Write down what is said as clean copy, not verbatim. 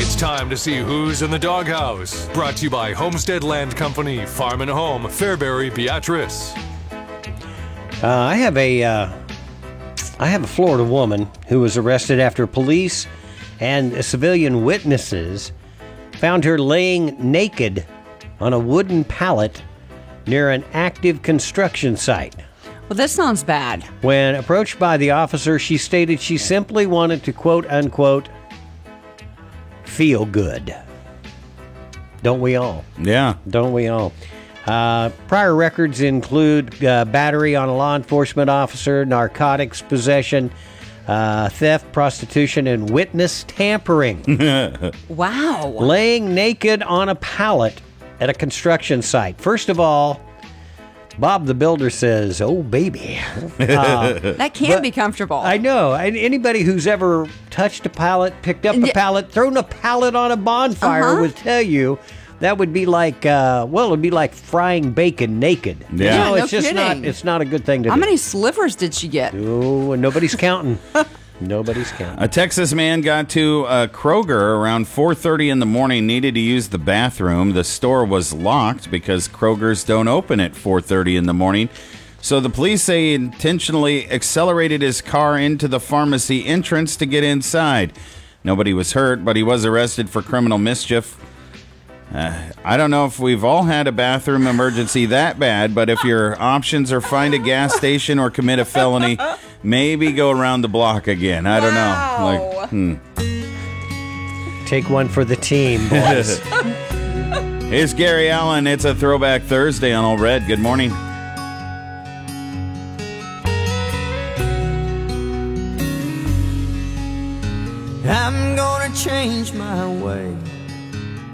It's time to see who's in the doghouse. Brought to you by Homestead Land Company, Farm and Home, Fairbury, Beatrice. I have a Florida woman who was arrested after police and civilian witnesses found her laying naked on a wooden pallet near an active construction site. Well, that sounds bad. When approached by the officer, she stated she simply wanted to, quote unquote, feel good. Don't we all? Yeah. Don't we all? Prior records include battery on a law enforcement officer, narcotics possession, theft, prostitution, and witness tampering. Wow. Laying naked on a pallet at a construction site. First of all, Bob the Builder says, oh, baby. That can be comfortable. I know. Anybody who's ever touched a pallet, picked up a pallet, thrown a pallet on a bonfire would tell you that would be like, it'd be like frying bacon naked. Yeah. You know, it's no just kidding. it's not a good thing to do. How many slivers did she get? Oh, and nobody's counting. Nobody's counting. A Texas man got to Kroger around 4:30 in the morning, needed to use the bathroom. The store was locked because Kroger's don't open at 4:30 in the morning. So the police say he intentionally accelerated his car into the pharmacy entrance to get inside. Nobody was hurt, but he was arrested for criminal mischief. I don't know if we've all had a bathroom emergency that bad, but if your options are find a gas station or commit a felony, maybe go around the block again. I don't know. Take one for the team, boys. Here's Gary Allen. It's a Throwback Thursday on All Red. Good morning. I'm gonna change my way.